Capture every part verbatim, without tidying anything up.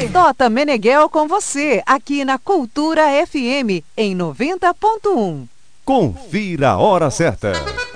Tota Meneghel com você, aqui na Cultura F M, em noventa ponto um. Confira a hora certa.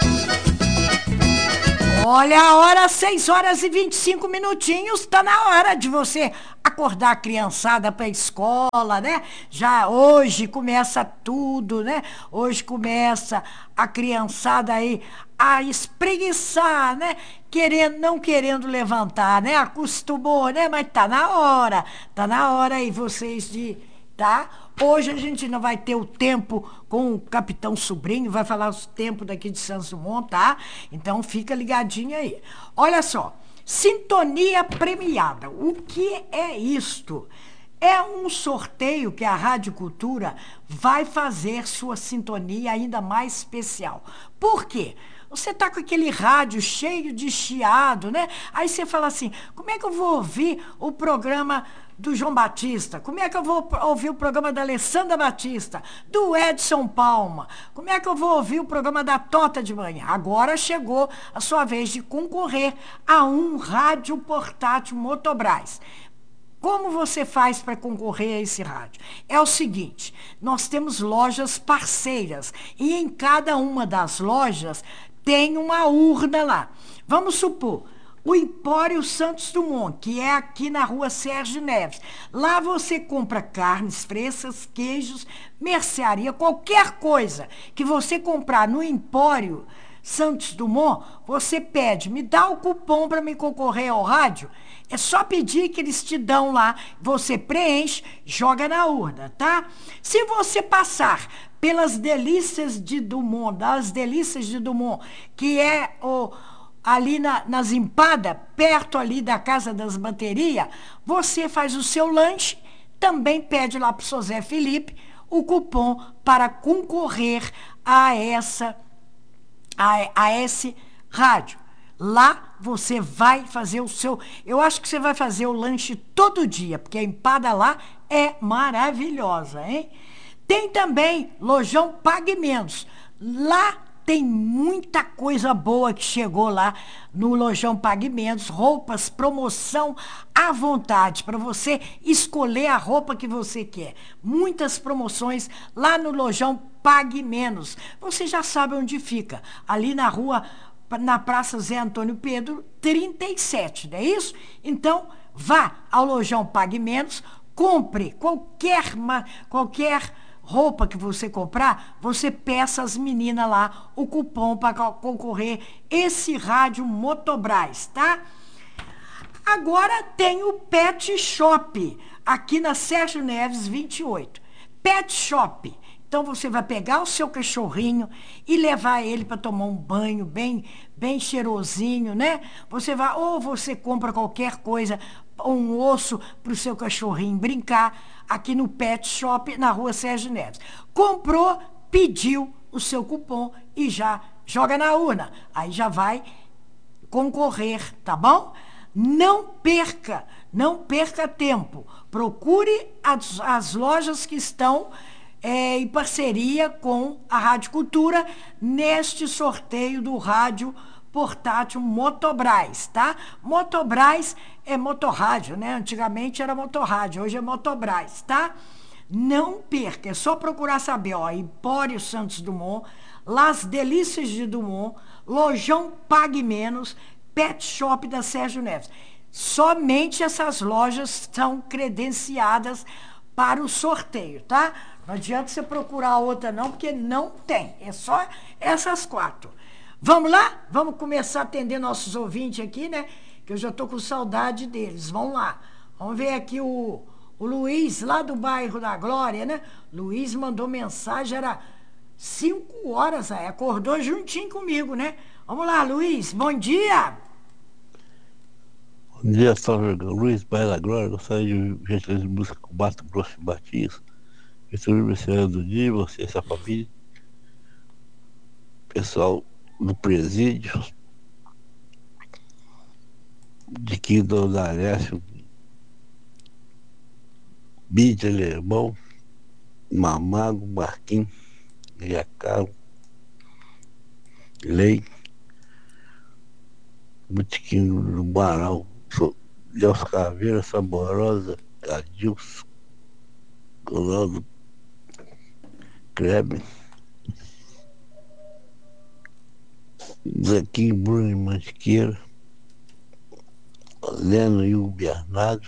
Olha a hora, seis horas e vinte e cinco minutinhos, tá na hora de você acordar a criançada pra escola, né? Já hoje começa tudo, né? Hoje começa a criançada aí a espreguiçar, né? Querendo, não querendo levantar, né? Acostumou, né? Mas tá na hora, tá na hora aí vocês de, tá? Hoje a gente não vai ter o tempo com o Capitão Sobrinho, vai falar os tempos daqui de Santos Dumont, tá? Então fica ligadinho aí. Olha só, sintonia premiada. O que é isto? É um sorteio que a Rádio Cultura vai fazer sua sintonia ainda mais especial. Por quê? Você tá com aquele rádio cheio de chiado, né? Aí você fala assim, como é que eu vou ouvir o programa do João Batista? Como é que eu vou ouvir o programa da Alessandra Batista? Do Edson Palma? Como é que eu vou ouvir o programa da Tota de manhã? Agora chegou a sua vez de concorrer a um rádio portátil Motobras. Como você faz para concorrer a esse rádio? É o seguinte, nós temos lojas parceiras e em cada uma das lojas tem uma urna lá. Vamos supor, o Empório Santos Dumont, que é aqui na rua Sérgio Neves. Lá você compra carnes frescas, queijos, mercearia, qualquer coisa que você comprar no Empório Santos Dumont, você pede, me dá o cupom para me concorrer ao rádio. É só pedir que eles te dão lá, você preenche, joga na urna, tá? Se você passar pelas delícias de Dumont, das delícias de Dumont, que é o, ali na, nas empadas, perto ali da Casa das Baterias, você faz o seu lanche, também pede lá para o seu Zé Felipe o cupom para concorrer a essa A, a esse rádio. Lá você vai fazer o seu... Eu acho que você vai fazer o lanche todo dia, porque a empada lá é maravilhosa, hein? Tem também Lojão Pague Menos. Lá tem muita coisa boa que chegou lá no Lojão Pague Menos, roupas, promoção à vontade, para você escolher a roupa que você quer. Muitas promoções lá no Lojão Pague Menos. Você já sabe onde fica, ali na rua, na Praça Zé Antônio Pedro, trinta e sete, não é isso? Então, vá ao Lojão Pague Menos, compre qualquer, qualquer roupa que você comprar, você peça às meninas lá o cupom para concorrer esse rádio Motobras, tá? Agora tem o Pet Shop, aqui na Sérgio Neves vinte e oito. Pet Shop. Então você vai pegar o seu cachorrinho e levar ele para tomar um banho bem, bem cheirosinho, né? Você vai, ou você compra qualquer coisa, um osso para o seu cachorrinho brincar, aqui no Pet Shop, na rua Sérgio Neves. Comprou, pediu o seu cupom e já joga na urna. Aí já vai concorrer, tá bom? Não perca, não perca tempo. Procure as, as lojas que estão é, em parceria com a Rádio Cultura neste sorteio do rádio portátil Motobras, tá? Motobras é motorrádio, né? Antigamente era motorrádio, hoje é Motobras, tá? Não perca, é só procurar saber, ó, Empório Santos Dumont, Las Delícias de Dumont, Lojão Pague Menos, Pet Shop da Sérgio Neves. Somente essas lojas são credenciadas para o sorteio, tá? Não adianta você procurar outra não, porque não tem, é só essas quatro. Vamos lá? Vamos começar a atender nossos ouvintes aqui, né? Que eu já tô com saudade deles. Vamos lá. Vamos ver aqui o, o Luiz, lá do bairro da Glória, né? Luiz mandou mensagem, era cinco horas, aí, acordou juntinho comigo, né? Vamos lá, Luiz, bom dia! Bom dia, Salve Luiz, bairro da Glória. Gostaria de gentileza de música com Mato Grosso e Batista. Estou aniversário do dia, você, essa família. Pessoal do presídio de Quinto da Alessio, Bide Alemão, Mamago, Marquinhos, Giacaro, Lei, Botiquinho do Barão, Deus Caveira, Saborosa, Adilson, Ronaldo Kleber, Zequinho Bruno e Mantiqueira, Leno e o Bernardo,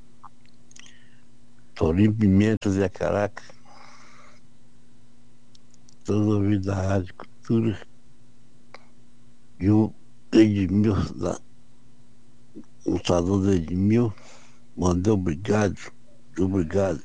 Torinho Pimenta, Zé Caraca, todos ouvidos da Rádio Cultura, e o Edmil, da, o lutador do Edmil, mandou obrigado, obrigado.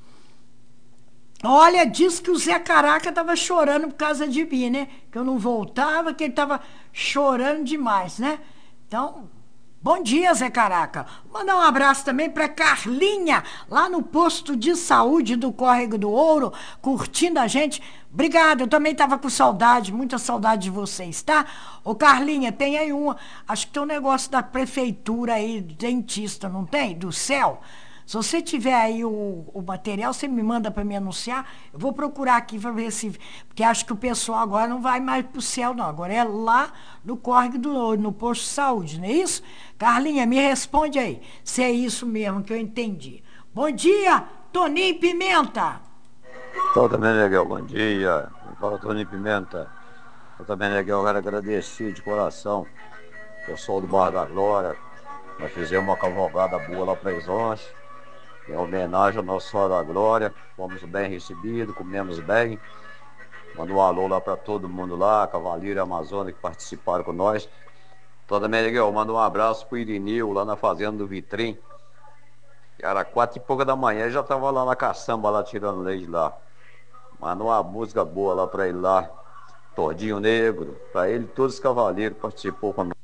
Olha, diz que o Zé Caraca tava chorando por causa de mim, né? Que eu não voltava, que ele tava chorando demais, né? Então, bom dia, Zé Caraca. Mandar um abraço também para Carlinha, lá no posto de saúde do Córrego do Ouro, curtindo a gente. Obrigado, eu também tava com saudade, muita saudade de vocês, tá? Ô Carlinha, tem aí uma, acho que tem um negócio da prefeitura aí, dentista, não tem? Do céu. Se você tiver aí o, o material, você me manda para me anunciar. Eu vou procurar aqui para ver se... Porque acho que o pessoal agora não vai mais para o céu, não. Agora é lá no Córrego do Ouro, no posto de saúde, não é isso? Carlinha, me responde aí, se é isso mesmo que eu entendi. Bom dia, Toninho Pimenta. Então também, Miguel, bom dia. Me fala, Toninho Pimenta. Eu também, Miguel, quero agradecer de coração. Eu sou do Bar da Glória. Nós fizemos uma cavalgada boa lá para Isonte. Em homenagem ao nosso Senhor da Glória, fomos bem recebidos, comemos bem. Mando um alô lá para todo mundo lá, Cavaleiro e Amazônia que participaram com nós. Então também, Miguel, manda um abraço pro Irineu, lá na fazenda do Vitrim. Era quatro e pouca da manhã, já tava lá na caçamba, lá tirando leite lá. Manda uma música boa lá para ele lá. Tordinho Negro, para ele todos os cavaleiros participou com nós.